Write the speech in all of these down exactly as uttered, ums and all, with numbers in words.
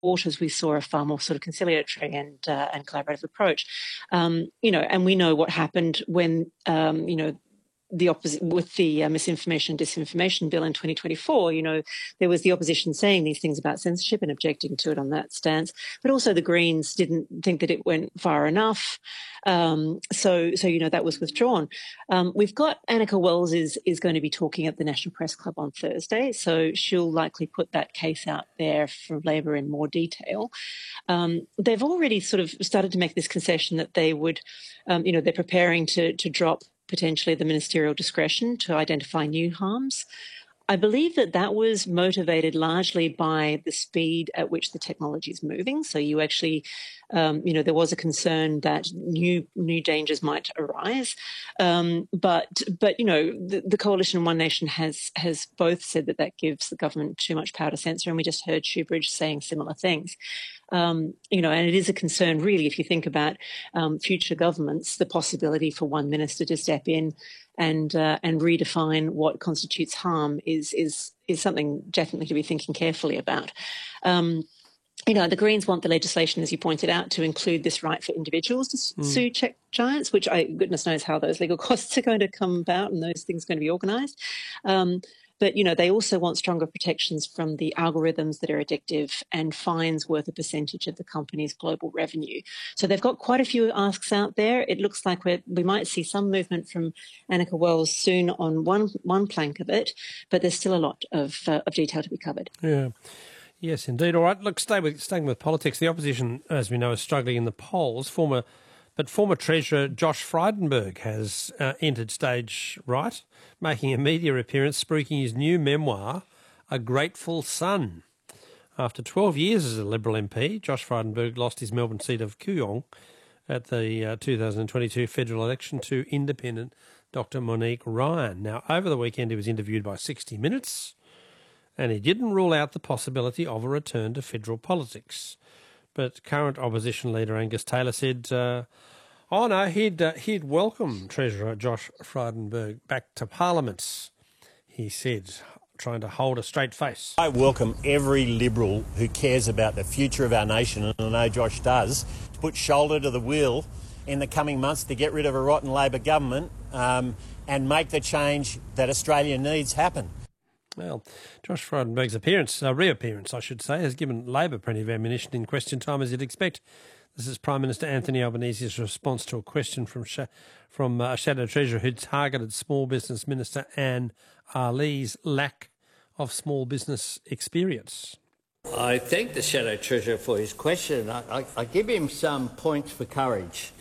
Waters, we saw a far more sort of conciliatory and uh, and collaborative approach. Um, you know, and we know what happened when um, you know. the opposite with the uh, misinformation and disinformation bill in twenty twenty-four, you know, there was the opposition saying these things about censorship and objecting to it on that stance, but also the Greens didn't think that it went far enough. Um, so, so you know, that was withdrawn. Um, we've got Annika Wells is is going to be talking at the National Press Club on Thursday, so she'll likely put that case out there from Labor in more detail. Um, they've already sort of started to make this concession that they would, um, you know, they're preparing to to drop potentially the ministerial discretion to identify new harms. I believe that that was motivated largely by the speed at which the technology is moving. So you actually, um, you know, there was a concern that new new dangers might arise. Um, but, but you know, the, the Coalition One Nation has has both said that that gives the government too much power to censor, and we just heard Shoebridge saying similar things. Um, you know, and it is a concern, really, if you think about um, future governments, the possibility for one minister to step in and uh, and redefine what constitutes harm is is is something definitely to be thinking carefully about. Um, you know, the Greens want the legislation, as you pointed out, to include this right for individuals to mm. sue tech giants, which I goodness knows how those legal costs are going to come about and those things are going to be organised. Um, But, you know, they also want stronger protections from the algorithms that are addictive and fines worth a percentage of the company's global revenue. So they've got quite a few asks out there. It looks like we're, we might see some movement from Annika Wells soon on one one plank of it, but there's still a lot of, uh, of detail to be covered. Yeah. Yes, indeed. All right, look, stay with, staying with politics. The opposition, as we know, is struggling in the polls. Former, but former Treasurer Josh Frydenberg has uh, entered stage right, making a media appearance, spruiking his new memoir, A Grateful Son. After twelve years as a Liberal M P, Josh Frydenberg lost his Melbourne seat of Kooyong at the uh, two thousand twenty-two federal election to independent Doctor Monique Ryan. Now, over the weekend, he was interviewed by sixty minutes, and he didn't rule out the possibility of a return to federal politics. But current opposition leader Angus Taylor said, uh, oh no, he'd, uh, he'd welcome Treasurer Josh Frydenberg back to Parliament, he said, trying to hold a straight face. I welcome every Liberal who cares about the future of our nation, and I know Josh does, to put shoulder to the wheel in the coming months to get rid of a rotten Labor government um, and make the change that Australia needs happen. Well, Josh Frydenberg's appearance, uh, reappearance, I should say, has given Labor plenty of ammunition in question time, as you'd expect. This is Prime Minister Anthony Albanese's response to a question from sh- from uh, a Shadow Treasurer who targeted Small Business Minister Anne Arlee's lack of small business experience. I thank the Shadow Treasurer for his question. I, I, I give him some points for courage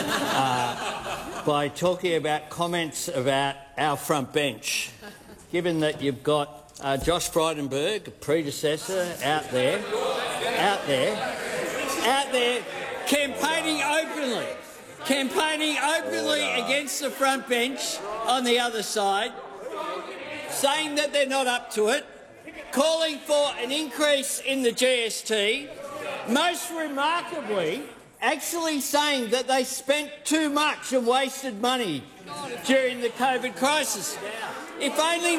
uh, by talking about comments about our front bench. Given that you've got uh, Josh Frydenberg, a predecessor, out there, out there, out there, campaigning openly, campaigning openly against the front bench on the other side, saying that they're not up to it, calling for an increase in the G S T, most remarkably, actually saying that they spent too much and wasted money during the COVID crisis. If only,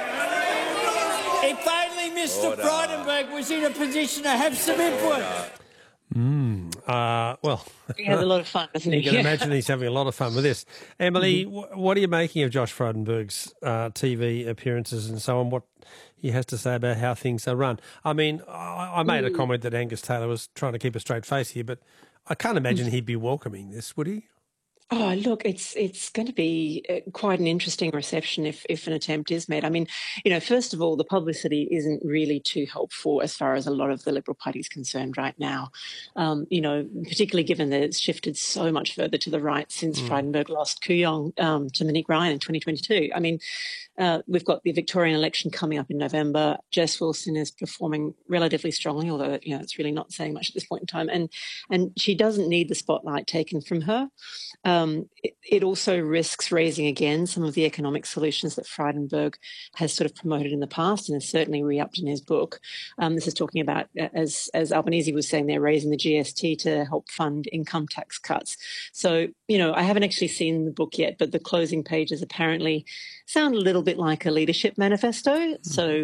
if only Mister Frydenberg was in a position to have some input. Mm, uh, well, he has a lot of fun, doesn't he? You can imagine he's having a lot of fun with this. Emily, mm-hmm. w- what are you making of Josh Frydenberg's uh, T V appearances and so on? What he has to say about how things are run? I mean, I, I made mm. a comment that Angus Taylor was trying to keep a straight face here, but I can't imagine he'd be welcoming this, would he? Oh, look, it's it's going to be quite an interesting reception if, if an attempt is made. I mean, you know, first of all, the publicity isn't really too helpful as far as a lot of the Liberal Party is concerned right now. Um, you know, particularly given that it's shifted so much further to the right since mm. Frydenberg lost Kooyong um, to Monique Ryan in twenty twenty-two. I mean, uh, we've got the Victorian election coming up in November. Jess Wilson is performing relatively strongly, although, you know, it's really not saying much at this point in time. And, and she doesn't need the spotlight taken from her. Um, it, it also risks raising again some of the economic solutions that Frydenberg has sort of promoted in the past and has certainly re-upped in his book. Um, this is talking about, as, as Albanese was saying, they're raising the G S T to help fund income tax cuts. So, you know, I haven't actually seen the book yet, but the closing pages apparently sound a little bit like a leadership manifesto. Mm-hmm. So,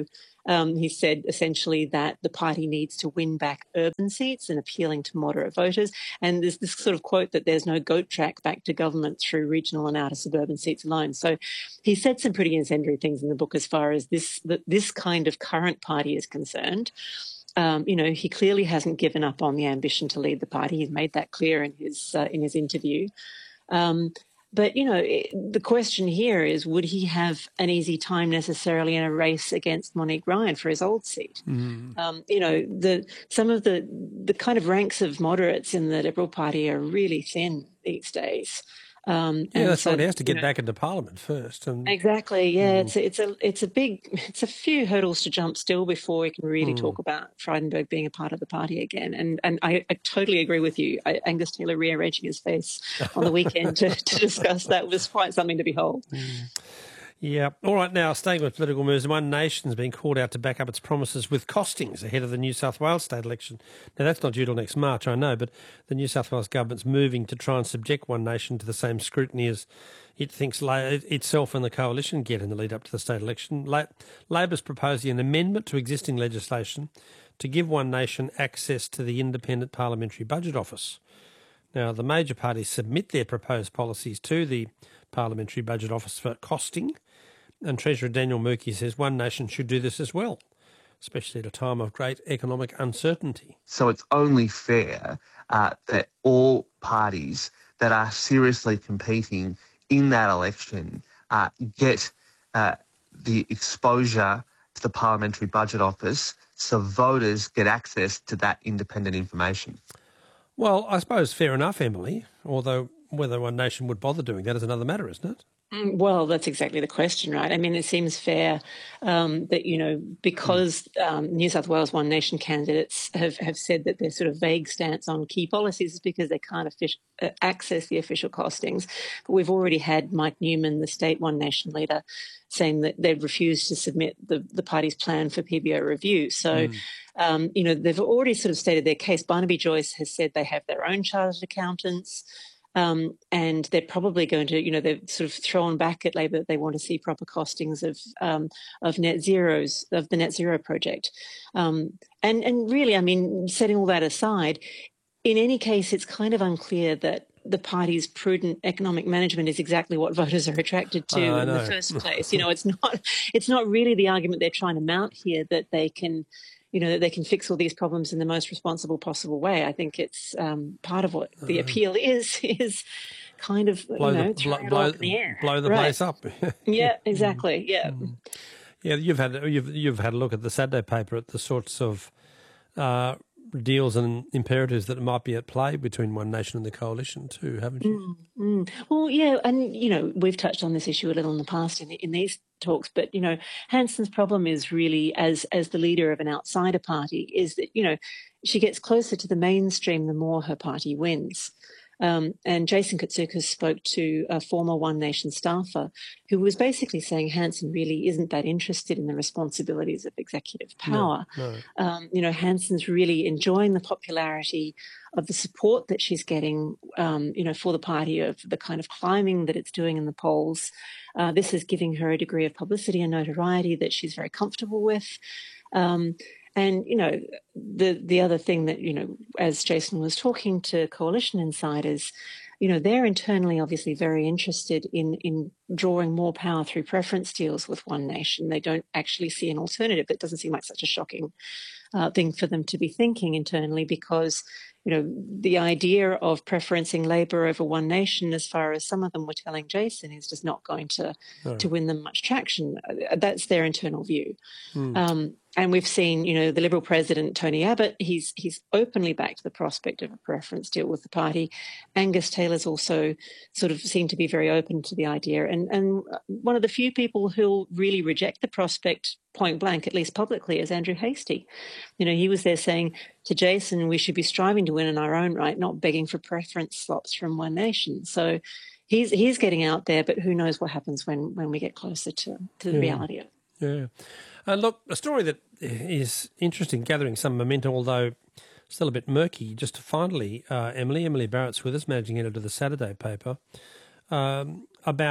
Um, he said essentially that the party needs to win back urban seats and appealing to moderate voters. And there's this sort of quote that there's no goat track back to government through regional and outer suburban seats alone. So he said some pretty incendiary things in the book as far as this, the, this kind of current party is concerned. Um, you know, he clearly hasn't given up on the ambition to lead the party. He's made that clear in his uh, in his interview. Um, but, you know, it, the question here is, would he have an easy time necessarily in a race against Monique Ryan for his old seat? Mm. Um, you know, the some of the the kind of ranks of moderates in the Liberal Party are really thin these days. Um, yeah, that's so, right. He has to get know, back into Parliament first. And, exactly. Yeah, mm. it's a, it's a it's a big it's a few hurdles to jump still before we can really mm. talk about Frydenberg being a part of the party again. And and I, I totally agree with you. I, Angus Taylor rearranging his face on the weekend to, to discuss that was quite something to behold. Mm. Yeah. All right. Now, staying with political moves, One Nation's been called out to back up its promises with costings ahead of the New South Wales state election. Now, that's not due till next March, I know, but the New South Wales government's moving to try and subject One Nation to the same scrutiny as it thinks itself and the coalition get in the lead up to the state election. Labor's proposing an amendment to existing legislation to give One Nation access to the Independent Parliamentary Budget Office. Now, the major parties submit their proposed policies to the Parliamentary Budget Office for costing, and Treasurer Daniel Murky says One Nation should do this as well, especially at a time of great economic uncertainty. So it's only fair uh, that all parties that are seriously competing in that election uh, get uh, the exposure to the Parliamentary Budget Office so voters get access to that independent information. Well, I suppose fair enough, Emily, although whether One Nation would bother doing that is another matter, isn't it? Well, that's exactly the question, right? I mean, it seems fair um, that, you know, because um, New South Wales One Nation candidates have, have said that their sort of vague stance on key policies is because they can't offic- uh, access the official costings. But we've already had Mike Newman, the state One Nation leader, saying that they've refused to submit the, the party's plan for P B O review. So, mm. um, you know, they've already sort of stated their case. Barnaby Joyce has said they have their own chartered accountants. Um, and they're probably going to, you know, they've sort of thrown back at Labor that they want to see proper costings of um, of net zeros, of the net zero project. Um, and, and really, I mean, setting all that aside, in any case, it's kind of unclear that the party's prudent economic management is exactly what voters are attracted to oh, in the first place. You know, it's not it's not really the argument they're trying to mount here that they can, you know, that they can fix all these problems in the most responsible possible way. I think it's um, part of what the appeal is, is kind of, blow you know, the, blow, it blow, all up in the air. blow the right. place up. Yeah, exactly. Yeah. Mm. Yeah, you've had you've you've had a look at the Saturday paper at the sorts of uh, deals and imperatives that might be at play between One Nation and the coalition too, haven't you? Mm, mm. Well, yeah, and, you know, we've touched on this issue a little in the past in, in these talks, but, you know, Hanson's problem is really, as as the leader of an outsider party, is that, you know, she gets closer to the mainstream the more her party wins. Um, and Jason Katsoukas spoke to a former One Nation staffer who was basically saying Hanson really isn't that interested in the responsibilities of executive power. No, no. Um, you know, Hanson's really enjoying the popularity of the support that she's getting, um, you know, for the party, of the kind of climbing that it's doing in the polls. Uh, this is giving her a degree of publicity and notoriety that she's very comfortable with. Um, And, you know, the the other thing that, you know, as Jason was talking to coalition insiders, you know, they're internally obviously very interested in, in drawing more power through preference deals with One Nation. They don't actually see an alternative. That doesn't seem like such a shocking uh, thing for them to be thinking internally, because, you know, the idea of preferencing Labor over One Nation, as far as some of them were telling Jason, is just not going to, no. to win them much traction. That's their internal view. Mm. Um, And we've seen, you know, the Liberal president, Tony Abbott, he's he's openly backed the prospect of a preference deal with the party. Angus Taylor's also sort of seemed to be very open to the idea. And, and one of the few people who'll really reject the prospect point blank, at least publicly, is Andrew Hastie. You know, he was there saying to Jason, we should be striving to win in our own right, not begging for preference slots from One Nation. So he's he's getting out there, but who knows what happens when, when we get closer to, to the yeah. reality of it. Yeah. Uh, look, a story that is interesting, gathering some momentum, although still a bit murky. Just finally, uh, Emily, Emily Barrett's with us, managing editor of the Saturday paper, um, about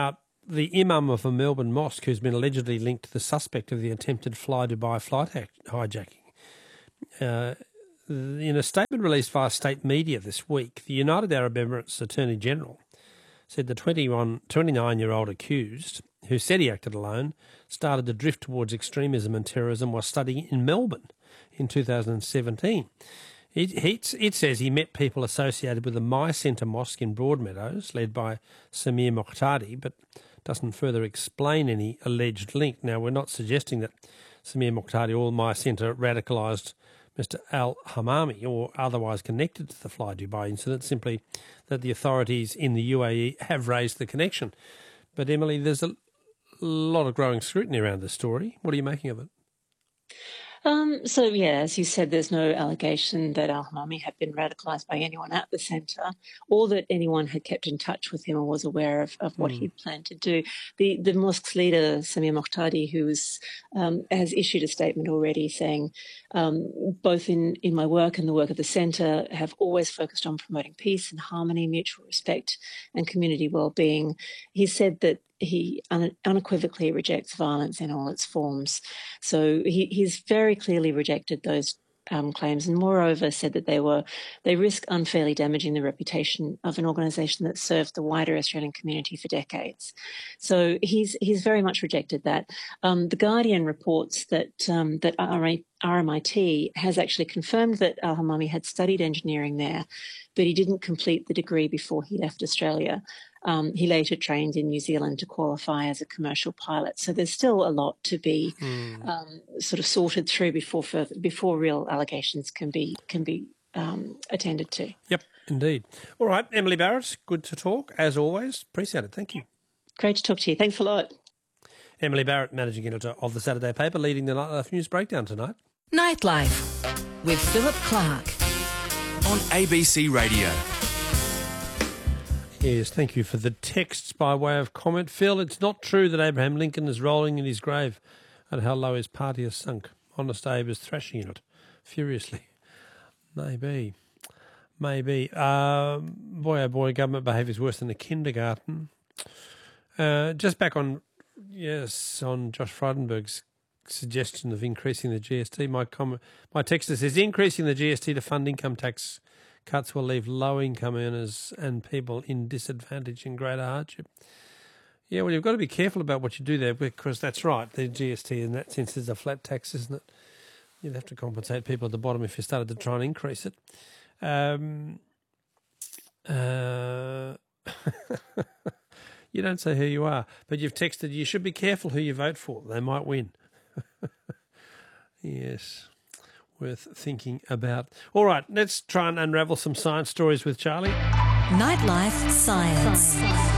the imam of a Melbourne mosque who's been allegedly linked to the suspect of the attempted fly-Dubai flight hijacking. Uh, in a statement released via state media this week, the United Arab Emirates Attorney General said the twenty-one, twenty-nine-year-old accused, who said he acted alone, started to drift towards extremism and terrorism while studying in Melbourne in two thousand seventeen. It, it, it says he met people associated with the My Centre Mosque in Broadmeadows, led by Samir Mokhtadi, but doesn't further explain any alleged link. Now, we're not suggesting that Samir Mokhtadi or My Centre radicalised Mister Al-Hamami or otherwise connected to the Fly Dubai incident, simply that the authorities in the U A E have raised the connection. But, Emily, there's a lot of growing scrutiny around this story. What are you making of it? Um, so, yeah, as you said, there's no allegation that Al-Hamami had been radicalised by anyone at the centre or that anyone had kept in touch with him or was aware of, of what mm. he'd planned to do. The the mosque's leader, Samir Mokhtadi, who was, um, has issued a statement already saying, um, both in, in my work and the work of the centre, have always focused on promoting peace and harmony, mutual respect and community well-being. He said that he un- unequivocally rejects violence in all its forms. So he, he's very clearly rejected those um, claims, and moreover said that they were they risk unfairly damaging the reputation of an organisation that served the wider Australian community for decades. So he's he's very much rejected that. Um, the Guardian reports that um, that R M I T has actually confirmed that Al-Hamami had studied engineering there, but he didn't complete the degree before he left Australia. Um, he later trained in New Zealand to qualify as a commercial pilot. So there's still a lot to be mm. um, sort of sorted through before further, before real allegations can be can be um, attended to. Yep, indeed. All right, Emily Barrett, good to talk as always. Appreciate it. Thank you. Great to talk to you. Thanks a lot. Emily Barrett, managing editor of the Saturday Paper, leading the Nightlife News Breakdown tonight. Nightlife with Philip Clark on A B C Radio. Yes, thank you for the texts by way of comment. Phil, it's not true that Abraham Lincoln is rolling in his grave at how low his party has sunk. Honest Abe is thrashing in it furiously. Maybe. Maybe. Uh, boy, oh boy, government behaviour is worse than the kindergarten. Uh, just back on, yes, on Josh Frydenberg's suggestion of increasing the G S T, my comment, my texter says, increasing the G S T to fund income tax cuts will leave low-income earners and people in disadvantage and greater hardship. Yeah, well, you've got to be careful about what you do there because that's right. The G S T in that sense is a flat tax, isn't it? You'd have to compensate people at the bottom if you started to try and increase it. Um, uh, you don't say who you are, but you've texted, you should be careful who you vote for. They might win. Yes. Worth thinking about. All right, let's try and unravel some science stories with Charlie. Nightlife Science.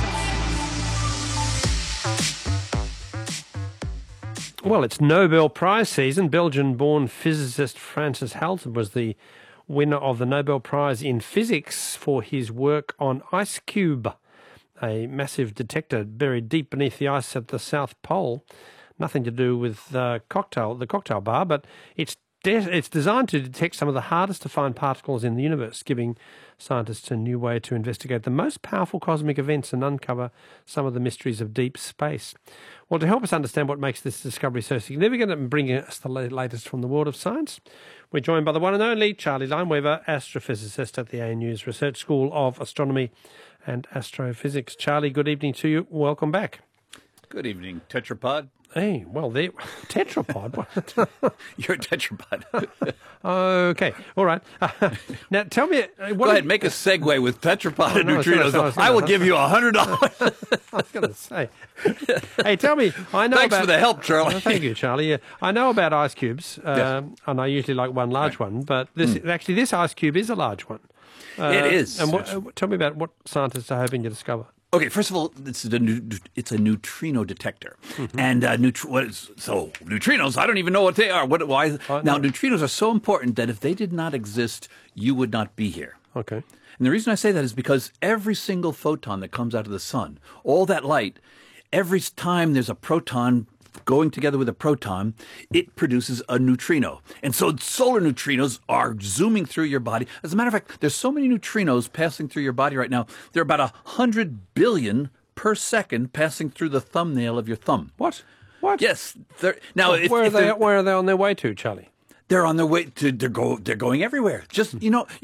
Well, it's Nobel Prize season. Belgian-born physicist Francis Halton was the winner of the Nobel Prize in Physics for his work on IceCube, a massive detector buried deep beneath the ice at the South Pole. Nothing to do with uh, cocktail, the cocktail bar, but it's It's designed to detect some of the hardest to find particles in the universe, giving scientists a new way to investigate the most powerful cosmic events and uncover some of the mysteries of deep space. Well, to help us understand what makes this discovery so significant and bringing us the latest from the world of science, we're joined by the one and only Charlie Lineweaver, astrophysicist at the A N U's Research School of Astronomy and Astrophysics. Charlie, good evening to you. Welcome back. Good evening, tetrapod. Hey, well, there, tetrapod. You're a tetrapod. Okay, all right. Uh, now, tell me. Uh, what Go ahead, make a segue with tetrapod oh, and no, neutrinos. Gonna, I, I will give you a hundred dollars. I was going to say. Hey, tell me. I know. Thanks about, for the help, Charlie. Oh, thank you, Charlie. Yeah, I know about ice cubes, um, yes. and I usually like one large right. one, but this mm. actually this ice cube is a large one. Uh, it is. And what, uh, tell me about what scientists are hoping to discover. Okay, first of all, it's a, it's a neutrino detector. Mm-hmm. And uh, neut- what is, so neutrinos, I don't even know what they are. What? Why? Uh, now, no. neutrinos are so important that if they did not exist, you would not be here. Okay. And the reason I say that is because every single photon that comes out of the sun, all that light, every time there's a proton going together with a proton, it produces a neutrino. And so solar neutrinos are zooming through your body. As a matter of fact, there's so many neutrinos passing through your body right now. There are about one hundred billion per second passing through the thumbnail of your thumb. What? What? Yes. Now, if, where are if they? Where are they on their way to, Charlie? They're on their way to. They're go. They're going everywhere. Just you know.